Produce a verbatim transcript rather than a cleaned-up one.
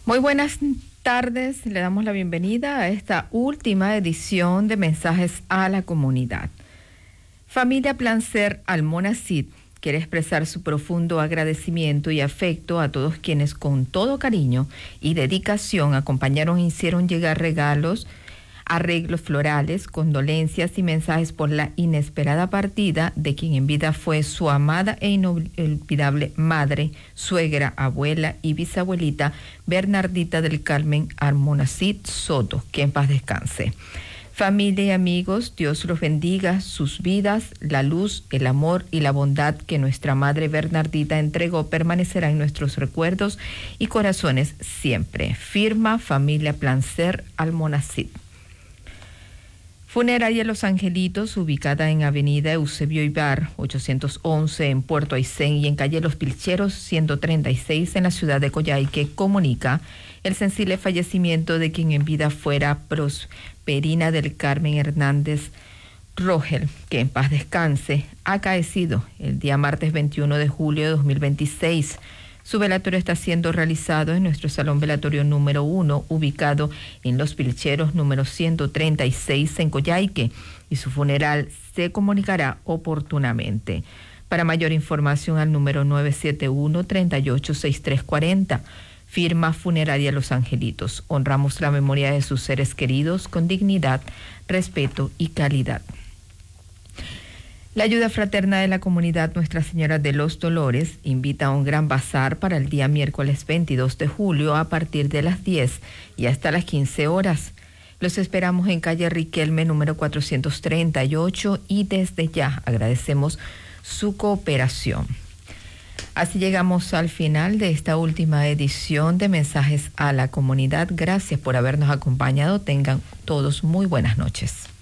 Muy buenas tardes, le damos la bienvenida a esta última edición de Mensajes a la Comunidad. Familia Plancer Almonacid quiere expresar su profundo agradecimiento y afecto a todos quienes con todo cariño y dedicación acompañaron e hicieron llegar regalos, arreglos florales, condolencias y mensajes por la inesperada partida de quien en vida fue su amada e inolvidable madre, suegra, abuela y bisabuelita Bernardita del Carmen Almonacid Soto, que en paz descanse. Familia y amigos, Dios los bendiga, sus vidas, la luz, el amor y la bondad que nuestra madre Bernardita entregó permanecerá en nuestros recuerdos y corazones siempre. Firma Familia Plancer Almonacid. Funeraria Los Angelitos, ubicada en Avenida Eusebio Ibar, ochocientos once en Puerto Aysén y en calle Los Pilcheros, ciento treinta y seis en la ciudad de Coyhaique, comunica el sensible fallecimiento de quien en vida fuera Prosperina del Carmen Hernández Rogel, que en paz descanse, acaecido el día martes veintiuno de julio de dos mil veintiséis. Su velatorio está siendo realizado en nuestro salón velatorio número uno, ubicado en Los Pilcheros número ciento treinta y seis en Coyhaique, y su funeral se comunicará oportunamente. Para mayor información al número nueve siete uno, tres ocho seis tres cuatro cero. Firma Funeraria Los Angelitos. Honramos la memoria de sus seres queridos con dignidad, respeto y calidad. La ayuda fraterna de la comunidad Nuestra Señora de los Dolores invita a un gran bazar para el día miércoles veintidós de julio a partir de las diez y hasta las quince horas. Los esperamos en calle Riquelme número cuatrocientos treinta y ocho y desde ya agradecemos su cooperación. Así llegamos al final de esta última edición de Mensajes a la Comunidad. Gracias por habernos acompañado. Tengan todos muy buenas noches.